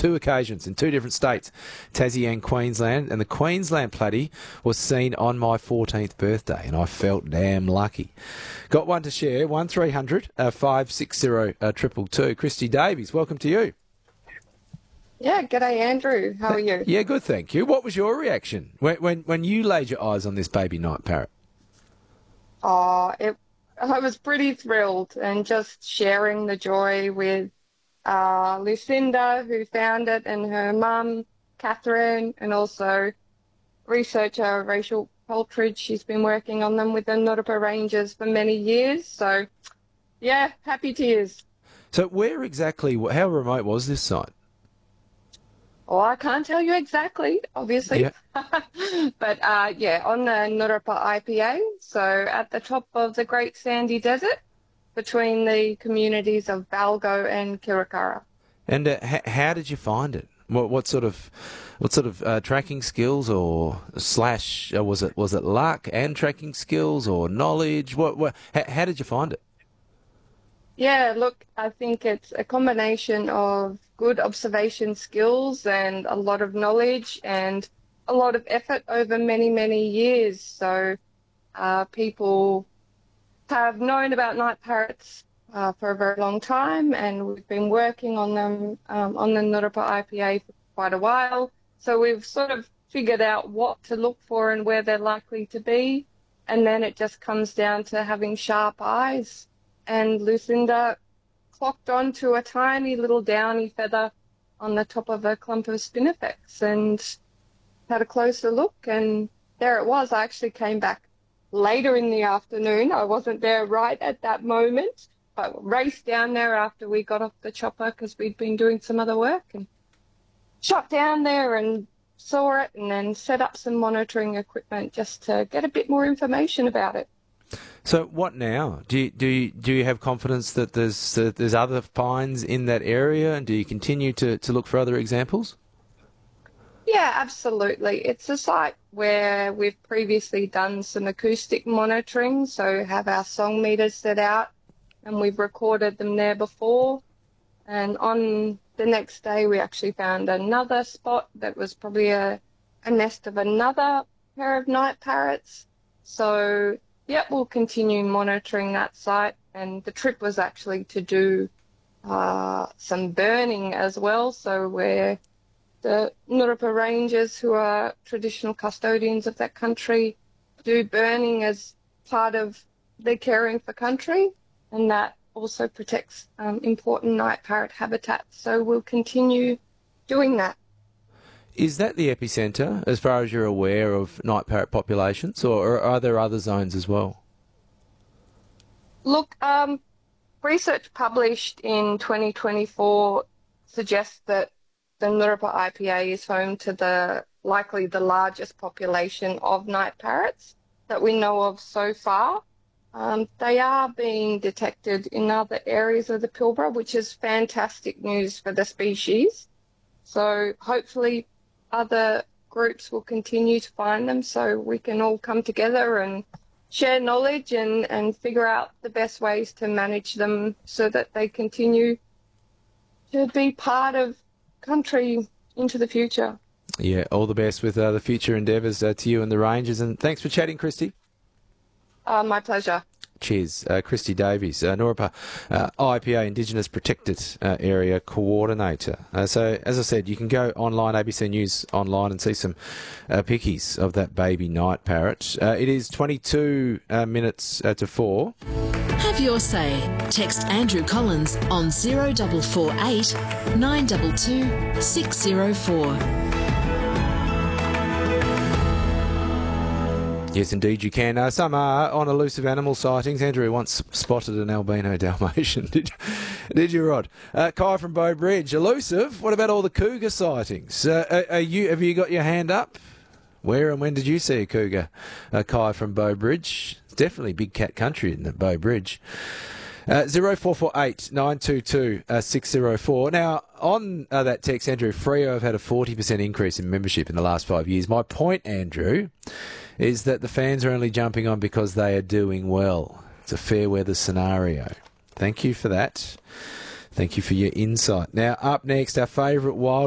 two occasions in two different states, Tassie and Queensland, and the Queensland platy was seen on my 14th birthday, and I felt damn lucky. Got one to share, 1300 560 222. Christy Davies, welcome to you. Yeah, g'day Andrew. How are you? Yeah, good, thank you. What was your reaction when you laid your eyes on this baby night parrot? I was pretty thrilled and just sharing the joy with Lucinda, who found it, and her mum, Catherine, and also researcher Rachel Poltridge. She's been working on them with the Nurupa Rangers for many years. So, yeah, happy tears. So where exactly, how remote was this site? Oh, I can't tell you exactly, obviously. Yeah. But, on the Nurupa IPA, so at the top of the Great Sandy Desert, between the communities of Balgo and Kirakara. And how did you find it? What sort of tracking skills or slash was it luck and tracking skills or knowledge? How did you find it? Yeah, look, I think it's a combination of good observation skills and a lot of knowledge and a lot of effort over many, many years. So people have known about night parrots for a very long time, and we've been working on them on the Nurupa IPA for quite a while. So we've sort of figured out what to look for and where they're likely to be, and then it just comes down to having sharp eyes. And Lucinda clocked onto a tiny little downy feather on the top of a clump of spinifex and had a closer look, and there it was. I actually came back later in the afternoon. I wasn't there right at that moment, but raced down there after we got off the chopper because we'd been doing some other work, and shot down there and saw it, and then set up some monitoring equipment just to get a bit more information about it. So what now? Do you have confidence that there's other finds in that area, and do you continue to look for other examples? Yeah, absolutely. It's a site where we've previously done some acoustic monitoring, so have our song meters set out, and we've recorded them there before. And on the next day, we actually found another spot that was probably a nest of another pair of night parrots. So, yeah, we'll continue monitoring that site. And the trip was actually to do some burning as well. So we're the Nurupa Rangers, who are traditional custodians of that country, do burning as part of their caring for country, and that also protects important night parrot habitat. So we'll continue doing that. Is that the epicentre, as far as you're aware, of night parrot populations, or are there other zones as well? Look, research published in 2024 suggests that the Nurupa IPA is home to likely the largest population of night parrots that we know of so far. They are being detected in other areas of the Pilbara, which is fantastic news for the species. So hopefully other groups will continue to find them so we can all come together and share knowledge and figure out the best ways to manage them so that they continue to be part of country into the future. Yeah, all the best with the future endeavours to you and the Rangers, and thanks for chatting, Christy. My pleasure. Cheers. Christy Davies, Nurupa IPA Indigenous Protected Area Coordinator. So, as I said, you can go online, ABC News online, and see some pickies of that baby night parrot. It is 22 minutes to 4. Have your say. Text Andrew Collins on 0448 922 604. Yes, indeed you can. Some are on elusive animal sightings. Andrew once spotted an albino Dalmatian. Did you, Rod? Kai from Bow Bridge. Elusive? What about all the cougar sightings? Have you got your hand up? Where and when did you see a cougar? Kai from Bow Bridge. It's definitely big cat country in the Bow Bridge. 0448 922 604. Now, on that text, Andrew, Freo have had a 40% increase in membership in the last 5 years. My point, Andrew, is that the fans are only jumping on because they are doing well. It's a fair weather scenario. Thank you for that. Thank you for your insight. Now, up next, our favourite wild